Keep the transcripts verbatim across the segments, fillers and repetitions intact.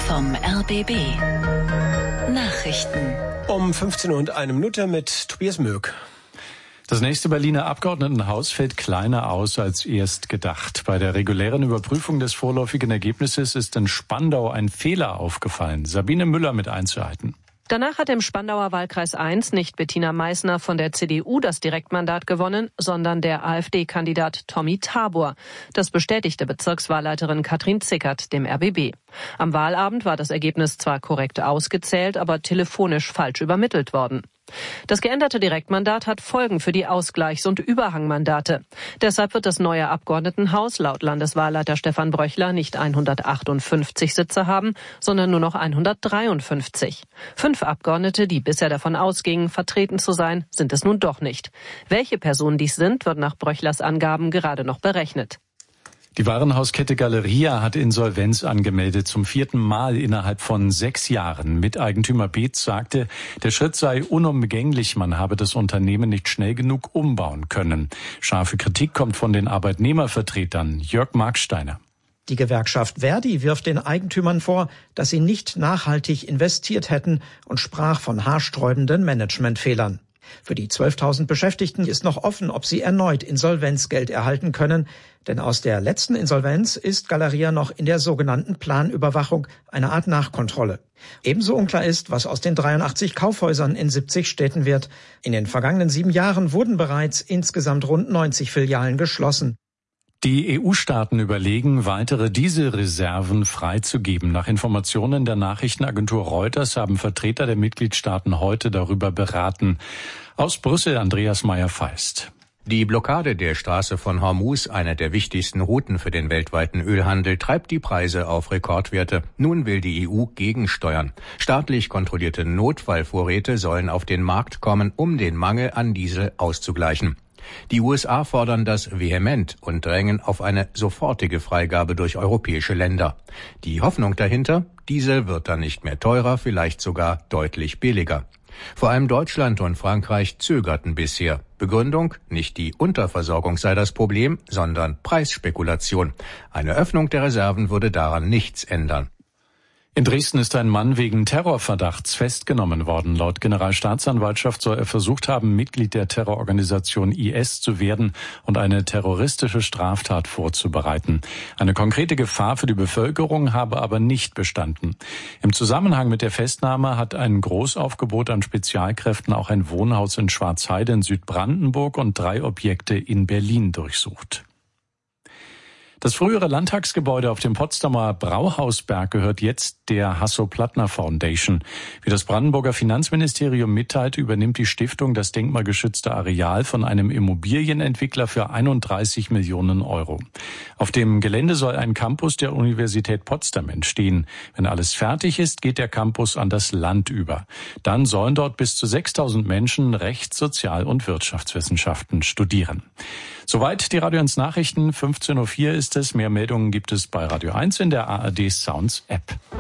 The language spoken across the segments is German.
vom R B B. Nachrichten. Um fünfzehn Uhr und eine Minute mit Tobias Möck. Das nächste Berliner Abgeordnetenhaus fällt kleiner aus als erst gedacht. Bei der regulären Überprüfung des vorläufigen Ergebnisses ist in Spandau ein Fehler aufgefallen. Sabine Müller mit Einzelheiten. Danach hat im Spandauer Wahlkreis eins nicht Bettina Meissner von der C D U das Direktmandat gewonnen, sondern der AfD-Kandidat Tommy Tabor. Das bestätigte Bezirkswahlleiterin Katrin Zickert dem R B B. Am Wahlabend war das Ergebnis zwar korrekt ausgezählt, aber telefonisch falsch übermittelt worden. Das geänderte Direktmandat hat Folgen für die Ausgleichs- und Überhangmandate. Deshalb wird das neue Abgeordnetenhaus laut Landeswahlleiter Stefan Bröchler nicht hundertachtundfünfzig Sitze haben, sondern nur noch hundertdreiundfünfzig. Fünf Abgeordnete, die bisher davon ausgingen, vertreten zu sein, sind es nun doch nicht. Welche Personen dies sind, wird nach Bröchlers Angaben gerade noch berechnet. Die Warenhauskette Galeria hat Insolvenz angemeldet, zum vierten Mal innerhalb von sechs Jahren. Miteigentümer Beetz sagte, der Schritt sei unumgänglich, man habe das Unternehmen nicht schnell genug umbauen können. Scharfe Kritik kommt von den Arbeitnehmervertretern. Jörg Marksteiner. Die Gewerkschaft Verdi wirft den Eigentümern vor, dass sie nicht nachhaltig investiert hätten und sprach von haarsträubenden Managementfehlern. Für die zwölftausend Beschäftigten ist noch offen, ob sie erneut Insolvenzgeld erhalten können. Denn aus der letzten Insolvenz ist Galeria noch in der sogenannten Planüberwachung, eine Art Nachkontrolle. Ebenso unklar ist, was aus den dreiundachtzig Kaufhäusern in siebzig Städten wird. In den vergangenen sieben Jahren wurden bereits insgesamt rund neunzig Filialen geschlossen. Die E U-Staaten überlegen, weitere Dieselreserven freizugeben. Nach Informationen der Nachrichtenagentur Reuters haben Vertreter der Mitgliedstaaten heute darüber beraten. Aus Brüssel Andreas Meyer-Feist. Die Blockade der Straße von Hormuz, einer der wichtigsten Routen für den weltweiten Ölhandel, treibt die Preise auf Rekordwerte. Nun will die E U gegensteuern. Staatlich kontrollierte Notfallvorräte sollen auf den Markt kommen, um den Mangel an Diesel auszugleichen. Die U S A fordern das vehement und drängen auf eine sofortige Freigabe durch europäische Länder. Die Hoffnung dahinter? Diesel wird dann nicht mehr teurer, vielleicht sogar deutlich billiger. Vor allem Deutschland und Frankreich zögerten bisher. Begründung? Nicht die Unterversorgung sei das Problem, sondern Preisspekulation. Eine Öffnung der Reserven würde daran nichts ändern. In Dresden ist ein Mann wegen Terrorverdachts festgenommen worden. Laut Generalstaatsanwaltschaft soll er versucht haben, Mitglied der Terrororganisation I S zu werden und eine terroristische Straftat vorzubereiten. Eine konkrete Gefahr für die Bevölkerung habe aber nicht bestanden. Im Zusammenhang mit der Festnahme hat ein Großaufgebot an Spezialkräften auch ein Wohnhaus in Schwarzheide in Südbrandenburg und drei Objekte in Berlin durchsucht. Das frühere Landtagsgebäude auf dem Potsdamer Brauhausberg gehört jetzt der Hasso-Plattner Foundation. Wie das Brandenburger Finanzministerium mitteilt, übernimmt die Stiftung das denkmalgeschützte Areal von einem Immobilienentwickler für einunddreißig Millionen Euro. Auf dem Gelände soll ein Campus der Universität Potsdam entstehen. Wenn alles fertig ist, geht der Campus an das Land über. Dann sollen dort bis zu sechstausend Menschen Rechts-, Sozial- und Wirtschaftswissenschaften studieren. Soweit die Radio eins Nachrichten. fünfzehn Uhr vier ist es. Mehr Meldungen gibt es bei Radio eins in der A R D Sounds App.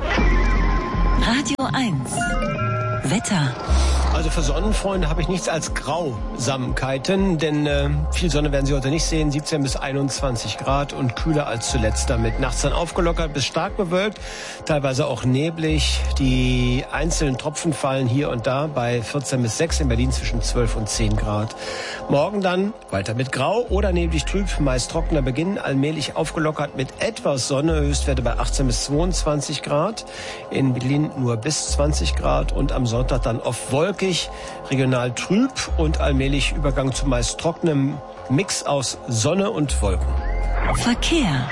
Radio eins. Wetter. Also für Sonnenfreunde habe ich nichts als Grausamkeiten, denn äh, viel Sonne werden Sie heute nicht sehen. siebzehn bis einundzwanzig Grad und kühler als zuletzt damit. Nachts dann aufgelockert bis stark bewölkt, teilweise auch neblig. Die einzelnen Tropfen fallen hier und da bei vierzehn bis sechs, in Berlin zwischen zwölf und zehn Grad. Morgen dann weiter mit Grau oder neblig trüb, meist trockener Beginn, allmählich aufgelockert mit etwas Sonne, Höchstwerte bei achtzehn bis zweiundzwanzig Grad. In Berlin nur bis zwanzig Grad und am Sonntag dann oft wolkig, regional trüb und allmählich Übergang zu meist trockenem Mix aus Sonne und Wolken. Verkehr.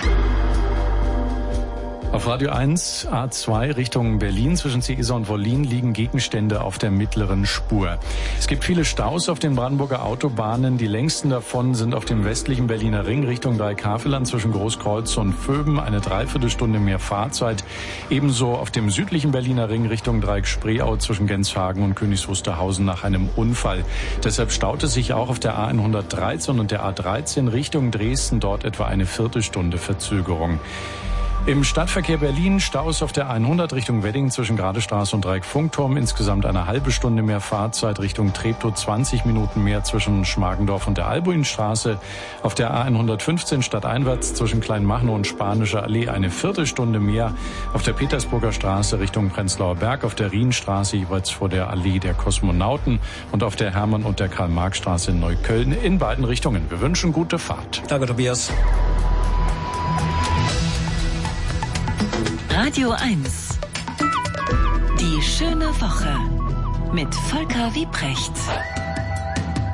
Auf Radio eins A zwei Richtung Berlin zwischen Ziegesar und Wollin liegen Gegenstände auf der mittleren Spur. Es gibt viele Staus auf den Brandenburger Autobahnen. Die längsten davon sind auf dem westlichen Berliner Ring Richtung Dreieck-Havelland zwischen Großkreuz und Vöben. Eine Dreiviertelstunde mehr Fahrzeit. Ebenso auf dem südlichen Berliner Ring Richtung Dreieck-Spreeau zwischen Genshagen und Königs Wusterhausen nach einem Unfall. Deshalb staut es sich auch auf der A hundertdreizehn und der A dreizehn Richtung Dresden. Dort etwa eine Viertelstunde Verzögerung. Im Stadtverkehr Berlin Staus auf der hundert Richtung Wedding zwischen Gradestraße und Dreieck-Funkturm. Insgesamt eine halbe Stunde mehr Fahrzeit. Richtung Treptow zwanzig Minuten mehr zwischen Schmargendorf und der Albuinstraße. Auf der A hundertfünfzehn stadteinwärts zwischen Kleinmachnow und Spanische Allee eine Viertelstunde mehr. Auf der Petersburger Straße Richtung Prenzlauer Berg. Auf der Rienstraße jeweils vor der Allee der Kosmonauten. Und auf der Hermann- und der Karl-Marx-Straße in Neukölln in beiden Richtungen. Wir wünschen gute Fahrt. Danke, Tobias. Radio eins. Die schöne Woche mit Volker Wiebrecht.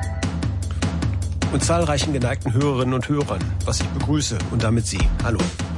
Und zahlreichen geneigten Hörerinnen und Hörern, was ich begrüße und damit Sie. Hallo.